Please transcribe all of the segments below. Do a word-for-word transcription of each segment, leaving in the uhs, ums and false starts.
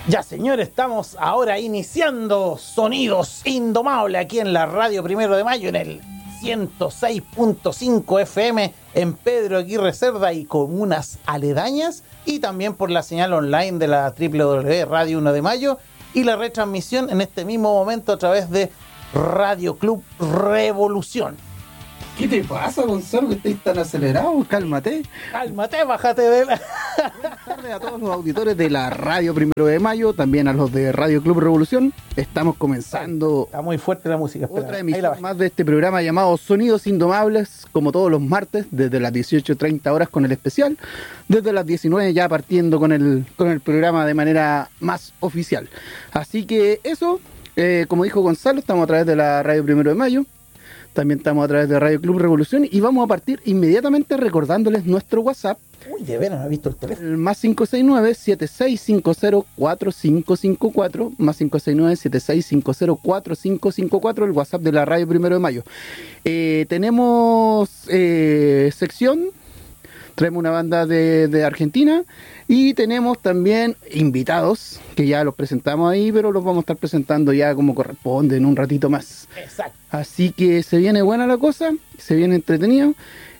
Ya, señores, estamos ahora iniciando Sonidos Indomables aquí en la radio Primero de Mayo, en el ciento seis punto cinco F M en Pedro Aguirre Cerda y comunas aledañas, y también por la señal online de la doble u doble u doble u punto radio uno de mayo y la retransmisión en este mismo momento a través de Radio Club Revolución. ¿Qué te pasa, Gonzalo, que estáis tan acelerado? Cálmate. Cálmate, bájate de la... Buenas tardes a todos los auditores de la radio Primero de Mayo, también a los de Radio Club Revolución. Estamos comenzando... Está muy fuerte la música. Espera, otra emisión más de este programa llamado Sonidos Indomables, como todos los martes, desde las dieciocho treinta horas con el especial, desde las diecinueve ya partiendo con el, con el programa de manera más oficial. Así que eso, eh, como dijo Gonzalo, estamos a través de la radio Primero de Mayo. También estamos a través de Radio Club Revolución y vamos a partir inmediatamente recordándoles nuestro WhatsApp. Uy, de veras, no he visto el teléfono. El más cinco seis nueve, siete seis cinco cero, cuatro cinco cinco cuatro, más cinco seis nueve, siete seis cinco cero, cuatro cinco cinco cuatro, el WhatsApp de la radio Primero de Mayo. Eh, tenemos eh, sección, traemos una banda de, de Argentina y tenemos también invitados, que ya los presentamos ahí, pero los vamos a estar presentando ya como corresponde en un ratito más. Exacto. Así que se viene buena la cosa, se viene entretenido.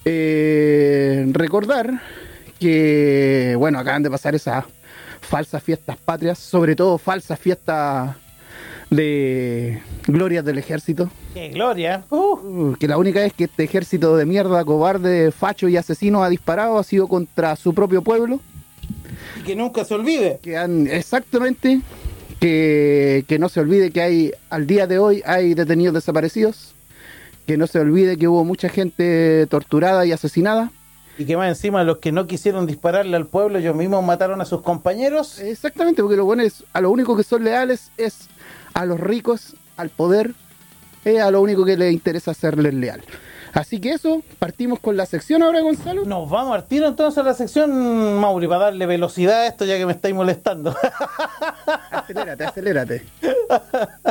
Eh, recordar que, bueno, acaban de pasar esas falsas fiestas patrias, sobre todo falsas fiestas de glorias del ejército. ¡Qué gloria! Uh. Uh, que la única vez que este ejército de mierda, cobarde, facho y asesino ha disparado ha sido contra su propio pueblo. Y que nunca se olvide. Que han, exactamente, que, que no se olvide que hay, al día de hoy, hay detenidos desaparecidos. Que no se olvide que hubo mucha gente torturada y asesinada. Y que más encima los que no quisieron dispararle al pueblo, ellos mismos mataron a sus compañeros. Exactamente, porque lo bueno es, a lo único que son leales es a los ricos, al poder, es a lo único que les interesa hacerles leal. Así que eso, partimos con la sección ahora, Gonzalo. Nos vamos al tiro entonces a la sección, Mauri, para darle velocidad a esto ya que me estáis molestando. Acelérate, acelérate.